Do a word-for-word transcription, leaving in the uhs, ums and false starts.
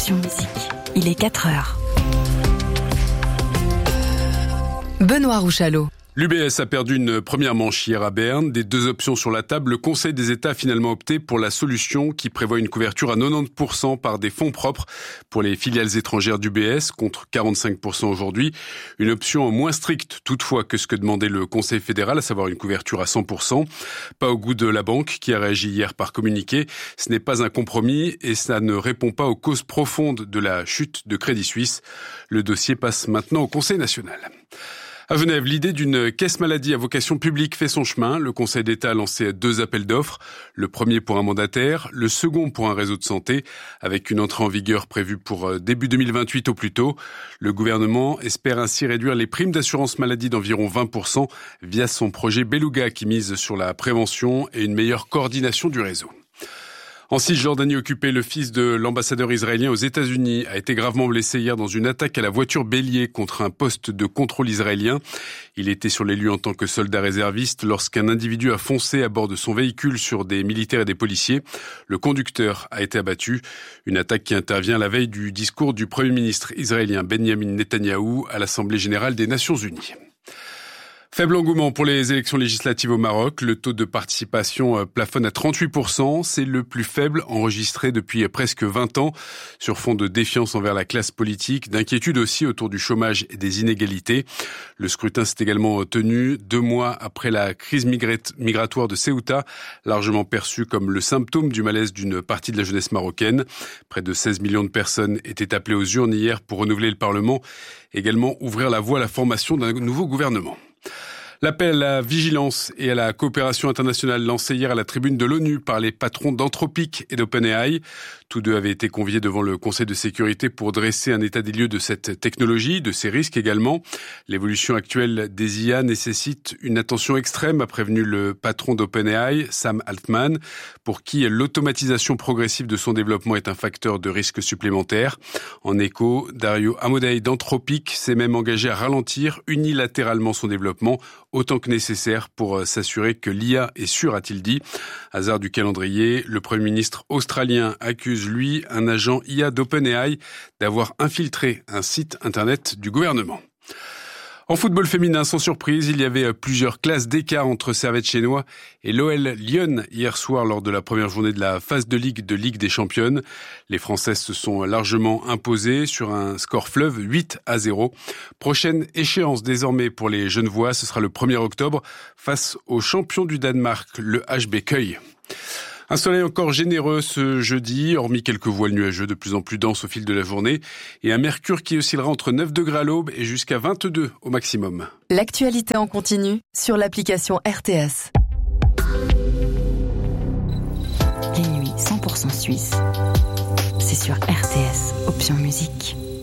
Option Musique. Il est quatre heures. Benoît Rouchalot. L'U B S a perdu une première manche hier à Berne. Des deux options sur la table, le Conseil des États a finalement opté pour la solution qui prévoit une couverture à quatre-vingt-dix pour cent par des fonds propres pour les filiales étrangères d'U B S, contre quarante-cinq pour cent aujourd'hui. Une option moins stricte toutefois que ce que demandait le Conseil fédéral, à savoir une couverture à cent pour cent. Pas au goût de la banque qui a réagi hier par communiqué. Ce n'est pas un compromis et ça ne répond pas aux causes profondes de la chute de Crédit Suisse. Le dossier passe maintenant au Conseil national. À Genève, l'idée d'une caisse maladie à vocation publique fait son chemin. Le Conseil d'État a lancé deux appels d'offres. Le premier pour un mandataire, le second pour un réseau de santé, avec une entrée en vigueur prévue pour début deux mille vingt-huit au plus tôt. Le gouvernement espère ainsi réduire les primes d'assurance maladie d'environ vingt pour cent via son projet Beluga qui mise sur la prévention et une meilleure coordination du réseau. En Cisjordanie occupée, le fils de l'ambassadeur israélien aux États-Unis a été gravement blessé hier dans une attaque à la voiture bélier contre un poste de contrôle israélien. Il était sur les lieux en tant que soldat réserviste lorsqu'un individu a foncé à bord de son véhicule sur des militaires et des policiers. Le conducteur a été abattu. Une attaque qui intervient la veille du discours du Premier ministre israélien Benjamin Netanyahou à l'Assemblée générale des Nations unies. Faible engouement pour les élections législatives au Maroc. Le taux de participation plafonne à trente-huit pour cent. C'est le plus faible enregistré depuis presque vingt ans. Sur fond de défiance envers la classe politique, d'inquiétude aussi autour du chômage et des inégalités. Le scrutin s'est également tenu deux mois après la crise migratoire de Ceuta, largement perçue comme le symptôme du malaise d'une partie de la jeunesse marocaine. Près de seize millions de personnes étaient appelées aux urnes hier pour renouveler le Parlement. Également ouvrir la voie à la formation d'un nouveau gouvernement. L'appel à la vigilance et à la coopération internationale lancé hier à la tribune de l'ONU par les patrons d'Anthropic et d'OpenAI. Tous deux avaient été conviés devant le Conseil de sécurité pour dresser un état des lieux de cette technologie, de ses risques également. L'évolution actuelle des I A nécessite une attention extrême, a prévenu le patron d'OpenAI, Sam Altman, pour qui l'automatisation progressive de son développement est un facteur de risque supplémentaire. En écho, Dario Amodei d'Anthropic s'est même engagé à ralentir unilatéralement son développement autant que nécessaire pour s'assurer que l'I A est sûre, a-t-il dit. Hasard du calendrier, le Premier ministre australien accuse, lui, un agent I A d'OpenAI d'avoir infiltré un site internet du gouvernement. En football féminin, sans surprise, il y avait plusieurs classes d'écart entre Servette Chénois et l'O L Lyon hier soir lors de la première journée de la phase de Ligue de Ligue des Championnes. Les Françaises se sont largement imposées sur un score fleuve huit à zéro. Prochaine échéance désormais pour les Genevois, ce sera le premier octobre face au champion du Danemark, le H B Køge. Un soleil encore généreux ce jeudi, hormis quelques voiles nuageux de plus en plus denses au fil de la journée, et un mercure qui oscillera entre neuf degrés à l'aube et jusqu'à vingt-deux au maximum. L'actualité en continu sur l'application R T S. Les nuits cent pour cent suisses, c'est sur R T S, Option Musique.